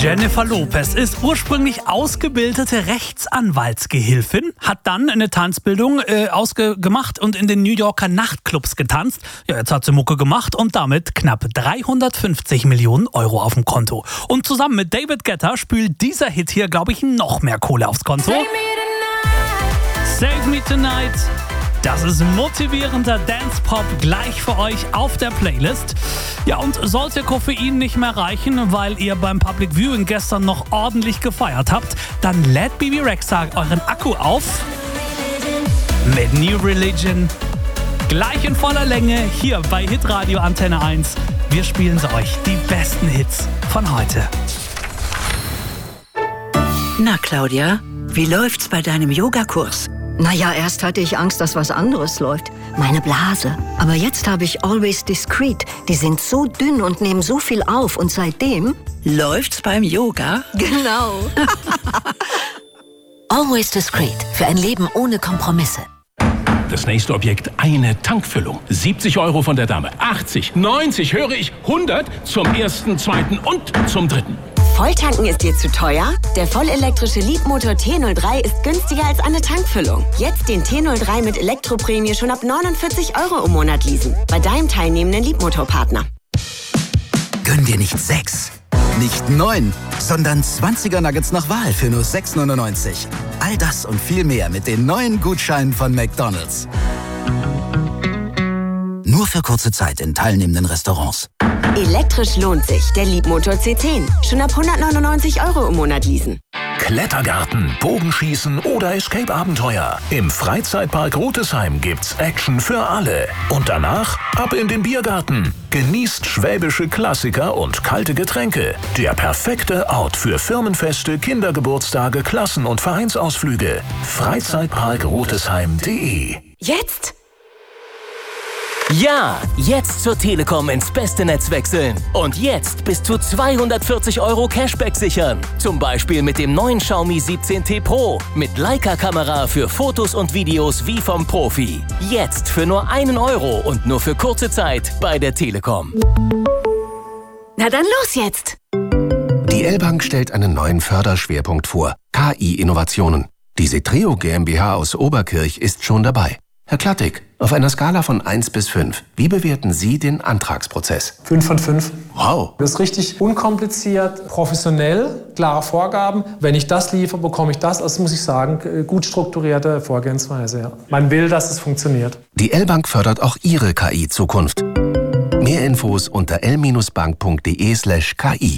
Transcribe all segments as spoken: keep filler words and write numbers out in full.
Jennifer Lopez ist ursprünglich ausgebildete Rechtsanwaltsgehilfin, hat dann eine Tanzbildung äh, ausgemacht und in den New Yorker Nachtclubs getanzt. Ja, jetzt hat sie Mucke gemacht und damit knapp dreihundertfünfzig Millionen Euro auf dem Konto. Und zusammen mit David Guetta spült dieser Hit hier, glaube ich, noch mehr Kohle aufs Konto. Save Me Tonight. Das ist motivierender Dance-Pop gleich für euch auf der Playlist. Ja, und sollte Koffein nicht mehr reichen, weil ihr beim Public Viewing gestern noch ordentlich gefeiert habt, dann lädt Bibi Rexha euren Akku auf mit New Religion. Gleich in voller Länge hier bei Hitradio Antenne eins. Wir spielen sie euch, die besten Hits von heute. Na Claudia, wie läuft's bei deinem Yogakurs? Naja, erst hatte ich Angst, dass was anderes läuft. Meine Blase. Aber jetzt habe ich Always Discreet. Die sind so dünn und nehmen so viel auf. Und seitdem... Läuft's beim Yoga? Genau. Always Discreet. Für ein Leben ohne Kompromisse. Das nächste Objekt, eine Tankfüllung. siebzig Euro von der Dame. achtzig, neunzig, höre ich, hundert zum ersten, zweiten und zum dritten. Volltanken ist dir zu teuer? Der vollelektrische Leapmotor T null drei ist günstiger als eine Tankfüllung. Jetzt den T null drei mit Elektroprämie schon ab neunundvierzig Euro im Monat leasen. Bei deinem teilnehmenden Leapmotor-Partner. Gönn dir nicht sechs, nicht neun, sondern zwanziger Nuggets nach Wahl für nur sechs neunundneunzig. All das und viel mehr mit den neuen Gutscheinen von McDonald's. Nur für kurze Zeit in teilnehmenden Restaurants. Elektrisch lohnt sich. Der Leapmotor C zehn. Schon ab hundertneunundneunzig Euro im Monat leasen. Klettergarten, Bogenschießen oder Escape-Abenteuer. Im Freizeitpark Rotesheim gibt's Action für alle. Und danach ab in den Biergarten. Genießt schwäbische Klassiker und kalte Getränke. Der perfekte Ort für Firmenfeste, Kindergeburtstage, Klassen- und Vereinsausflüge. Freizeitpark Rotesheim punkt de. Jetzt? Ja, jetzt zur Telekom ins beste Netz wechseln. Und jetzt bis zu zweihundertvierzig Euro Cashback sichern. Zum Beispiel mit dem neuen Xiaomi siebzehn T Pro. Mit Leica-Kamera für Fotos und Videos wie vom Profi. Jetzt für nur einen Euro und nur für kurze Zeit bei der Telekom. Na dann los jetzt! Die L-Bank stellt einen neuen Förderschwerpunkt vor. K I-Innovationen. Die Setreo GmbH aus Oberkirch ist schon dabei. Herr Klattig, auf einer Skala von eins bis fünf, wie bewerten Sie den Antragsprozess? fünf von fünf. Wow. Das ist richtig unkompliziert, professionell, klare Vorgaben. Wenn ich das liefere, bekomme ich das. Also muss ich sagen, gut strukturierte Vorgehensweise. Ja. Man will, dass es funktioniert. Die L-Bank fördert auch Ihre K I-Zukunft. Mehr Infos unter l bank punkt de slash k i.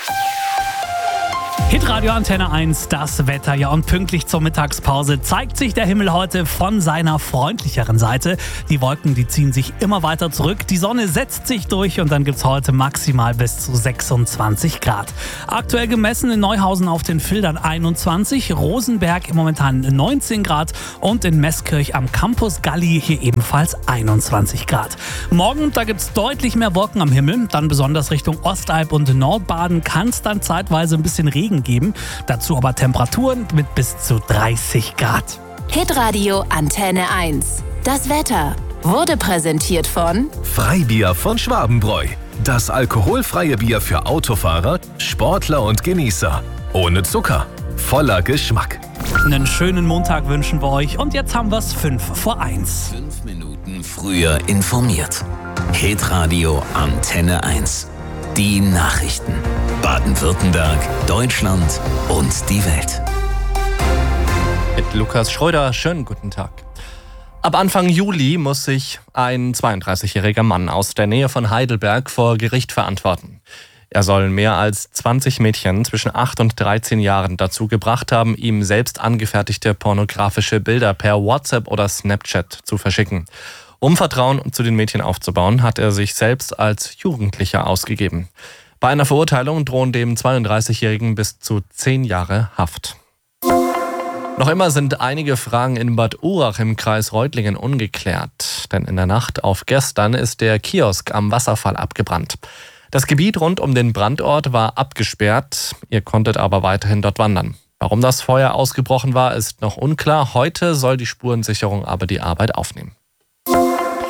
Hitradio Antenne eins, das Wetter. Ja, und pünktlich zur Mittagspause zeigt sich der Himmel heute von seiner freundlicheren Seite. Die Wolken, die ziehen sich immer weiter zurück. Die Sonne setzt sich durch und dann gibt's heute maximal bis zu sechsundzwanzig Grad. Aktuell gemessen in Neuhausen auf den Fildern einundzwanzig, Rosenberg momentan neunzehn Grad und in Meßkirch am Campus Galli hier ebenfalls einundzwanzig Grad. Morgen, da gibt's deutlich mehr Wolken am Himmel. Dann besonders Richtung Ostalb und Nordbaden kann es dann zeitweise ein bisschen Regen geben. Dazu aber Temperaturen mit bis zu dreißig Grad. Hitradio Antenne eins. Das Wetter wurde präsentiert von Freibier von Schwabenbräu. Das alkoholfreie Bier für Autofahrer, Sportler und Genießer. Ohne Zucker, voller Geschmack. Einen schönen Montag wünschen wir euch und jetzt haben wir es fünf vor eins. Fünf Minuten früher informiert. Hitradio Antenne eins. Die Nachrichten. Baden-Württemberg, Deutschland und die Welt. Mit Lukas Schröder, schönen guten Tag. Ab Anfang Juli muss sich ein zweiunddreißigjähriger Mann aus der Nähe von Heidelberg vor Gericht verantworten. Er soll mehr als zwanzig Mädchen zwischen acht und dreizehn Jahren dazu gebracht haben, ihm selbst angefertigte pornografische Bilder per WhatsApp oder Snapchat zu verschicken. Um Vertrauen zu den Mädchen aufzubauen, hat er sich selbst als Jugendlicher ausgegeben. Bei einer Verurteilung drohen dem zweiunddreißigjährigen bis zu zehn Jahre Haft. Noch immer sind einige Fragen in Bad Urach im Kreis Reutlingen ungeklärt. Denn in der Nacht auf gestern ist der Kiosk am Wasserfall abgebrannt. Das Gebiet rund um den Brandort war abgesperrt. Ihr konntet aber weiterhin dort wandern. Warum das Feuer ausgebrochen war, ist noch unklar. Heute soll die Spurensicherung aber die Arbeit aufnehmen.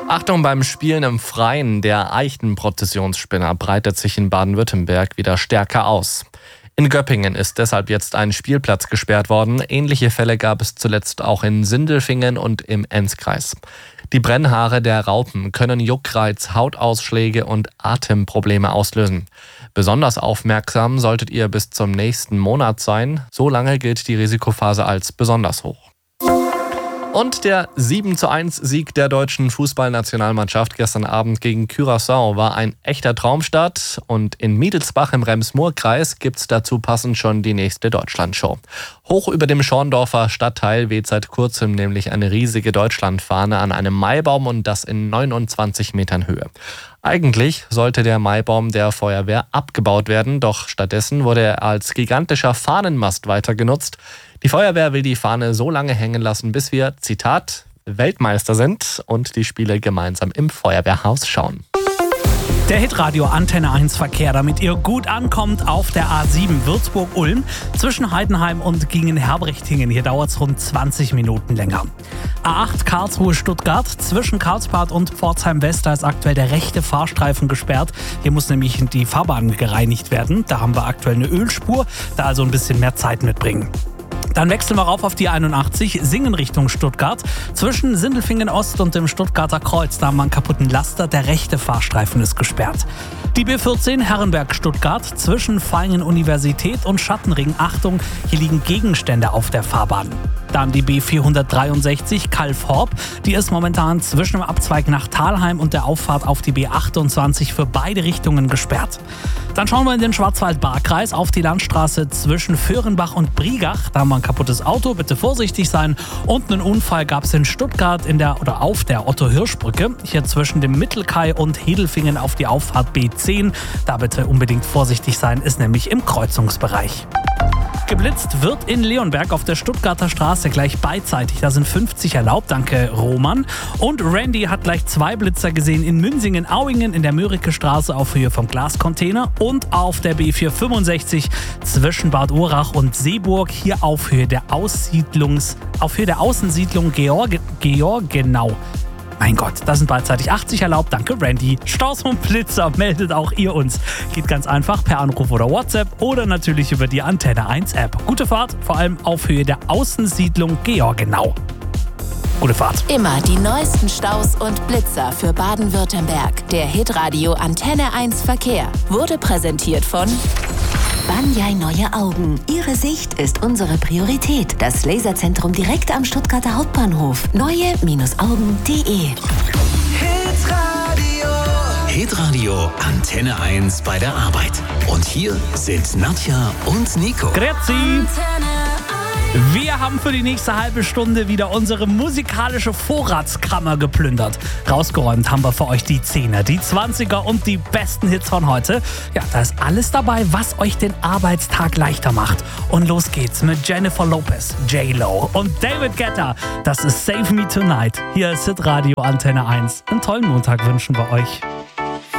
Achtung beim Spielen im Freien, der Eichtenprozessionsspinner breitet sich in Baden-Württemberg wieder stärker aus. In Göppingen ist deshalb jetzt ein Spielplatz gesperrt worden. Ähnliche Fälle gab es zuletzt auch in Sindelfingen und im Enzkreis. Die Brennhaare der Raupen können Juckreiz, Hautausschläge und Atemprobleme auslösen. Besonders aufmerksam solltet ihr bis zum nächsten Monat sein. So lange gilt die Risikophase als besonders hoch. Und der sieben zu eins Sieg der deutschen Fußballnationalmannschaft gestern Abend gegen Curaçao war ein echter Traumstart. Und in Miedelsbach im Rems-Murr-Kreis gibt's dazu passend schon die nächste Deutschlandshow. Hoch über dem Schorndorfer Stadtteil weht seit kurzem nämlich eine riesige Deutschlandfahne an einem Maibaum und das in neunundzwanzig Metern Höhe. Eigentlich sollte der Maibaum der Feuerwehr abgebaut werden, doch stattdessen wurde er als gigantischer Fahnenmast weiter genutzt. Die Feuerwehr will die Fahne so lange hängen lassen, bis wir, Zitat, Weltmeister sind und die Spiele gemeinsam im Feuerwehrhaus schauen. Der Hitradio Antenne eins Verkehr, damit ihr gut ankommt auf der A sieben Würzburg-Ulm zwischen Heidenheim und Gingen-Herbrechtingen. Hier dauert es rund zwanzig Minuten länger. A acht Karlsruhe-Stuttgart zwischen Karlsbad und Pforzheim-West, da ist aktuell der rechte Fahrstreifen gesperrt. Hier muss nämlich die Fahrbahn gereinigt werden. Da haben wir aktuell eine Ölspur, da also ein bisschen mehr Zeit mitbringen. Dann wechseln wir rauf auf die einundachtzig, Singen Richtung Stuttgart. Zwischen Sindelfingen Ost und dem Stuttgarter Kreuz, da haben wir einen kaputten Laster, der rechte Fahrstreifen ist gesperrt. Die B vierzehn Herrenberg Stuttgart zwischen Vaihingen Universität und Schattenring. Achtung, hier liegen Gegenstände auf der Fahrbahn. Dann die B vierhundertdreiundsechzig Kalf-Horb, die ist momentan zwischen dem Abzweig nach Thalheim und der Auffahrt auf die B achtundzwanzig für beide Richtungen gesperrt. Dann schauen wir in den Schwarzwald-Baar-Kreis auf die Landstraße zwischen Föhrenbach und Briegach. Da haben wir ein kaputtes Auto, bitte vorsichtig sein. Und einen Unfall gab es in Stuttgart in der oder auf der Otto-Hirsch-Brücke. Hier zwischen dem Mittelkai und Hedelfingen auf die Auffahrt B zehn. Da bitte unbedingt vorsichtig sein, ist nämlich im Kreuzungsbereich. Geblitzt wird in Leonberg auf der Stuttgarter Straße gleich beidseitig. Da sind fünfzig erlaubt, danke Roman. Und Randy hat gleich zwei Blitzer gesehen in Münsingen-Auingen in der Mörike Straße auf Höhe vom Glascontainer und auf der B vierhundertfünfundsechzig zwischen Bad Urach und Seeburg, hier auf Höhe der Aussiedlungs, auf Höhe der Außensiedlung Georg, Georgenau. Mein Gott, da sind beidseitig achtzig erlaubt. Danke, Randy. Staus und Blitzer, meldet auch ihr uns. Geht ganz einfach per Anruf oder WhatsApp oder natürlich über die Antenne eins App. Gute Fahrt, vor allem auf Höhe der Außensiedlung Georgenau. Gute Fahrt. Immer die neuesten Staus und Blitzer für Baden-Württemberg. Der Hitradio Antenne eins Verkehr wurde präsentiert von Banyai Neue Augen. Ihre Sicht ist unsere Priorität. Das Laserzentrum direkt am Stuttgarter Hauptbahnhof. neue Augen punkt de. Hitradio. Hitradio Antenne eins bei der Arbeit. Und hier sind Nadja und Nico. Grüezi. Wir haben für die nächste halbe Stunde wieder unsere musikalische Vorratskammer geplündert. Rausgeräumt haben wir für euch die Zehner, die Zwanziger und die besten Hits von heute. Ja, da ist alles dabei, was euch den Arbeitstag leichter macht. Und los geht's mit Jennifer Lopez, J-Lo und David Guetta. Das ist Save Me Tonight. Hier ist Hitradio Antenne eins. Einen tollen Montag wünschen wir euch.